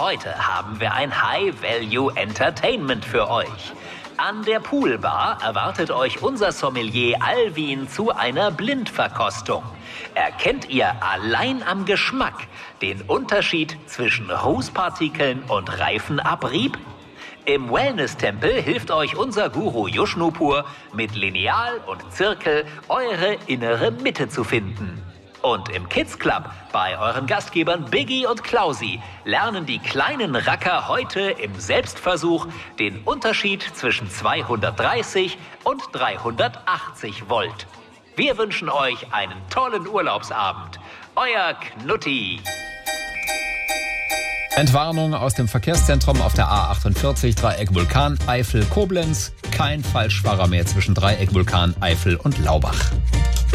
heute haben wir ein High-Value-Entertainment für euch. An der Poolbar erwartet euch unser Sommelier Alvin zu einer Blindverkostung. Erkennt ihr allein am Geschmack den Unterschied zwischen Rußpartikeln und Reifenabrieb? Im Wellness-Tempel hilft euch unser Guru Yushnupur mit Lineal und Zirkel eure innere Mitte zu finden. Und im Kids Club bei euren Gastgebern Biggie und Klausi lernen die kleinen Racker heute im Selbstversuch den Unterschied zwischen 230 und 380 Volt. Wir wünschen euch einen tollen Urlaubsabend. Euer Knutti. Entwarnung aus dem Verkehrszentrum auf der A48 Dreieck Vulkan Eifel Koblenz. Kein Falschfahrer mehr zwischen Dreieck Vulkan Eifel und Laubach.